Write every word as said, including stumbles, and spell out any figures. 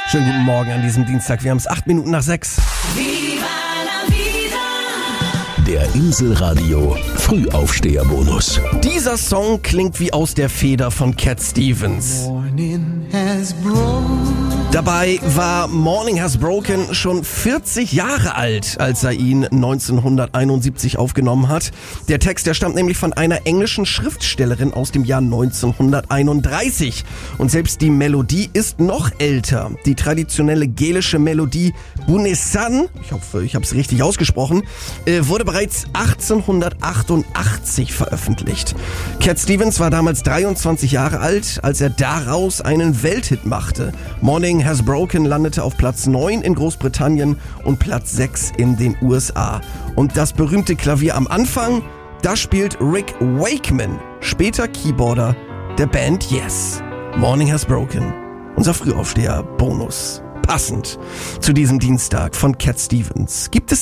Schönen guten Morgen an diesem Dienstag. Wir haben es acht Minuten nach sechs. Viva la vida. Der Inselradio Frühaufsteherbonus. Dieser Song klingt wie aus der Feder von Cat Stevens. Morning has broken. Dabei war Morning Has Broken schon vierzig Jahre alt, als er ihn neunzehnhunderteinundsiebzig aufgenommen hat. Der Text, der stammt nämlich von einer englischen Schriftstellerin aus dem Jahr neunzehnhunderteinunddreißig. Und selbst die Melodie ist noch älter. Die traditionelle gälische Melodie Bunesan, ich hoffe, ich habe es richtig ausgesprochen, äh, wurde bereits achtzehnhundertachtundachtzig veröffentlicht. Cat Stevens war damals dreiundzwanzig Jahre alt, als er daraus einen Welthit machte. Morning Has Broken landete auf Platz neun in Großbritannien und Platz sechs in den U S A. Und das berühmte Klavier am Anfang, das spielt Rick Wakeman, später Keyboarder der Band Yes. Morning Has Broken, unser Frühaufsteher-Bonus. Passend zu diesem Dienstag von Cat Stevens. Gibt es